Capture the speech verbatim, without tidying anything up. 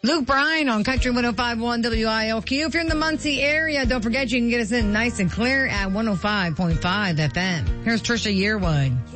Luke Bryan on Country one oh five point one W I L Q. If you're in the Muncie area, don't forget you can get us in nice and clear at one oh five point five F M. Here's Trisha Yearwood.